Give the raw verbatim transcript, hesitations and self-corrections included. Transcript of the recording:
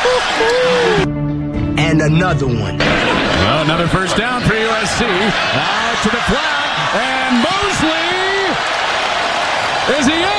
And another one. Well, another first down for U S C. Out to the flat, and Mosley, is he in?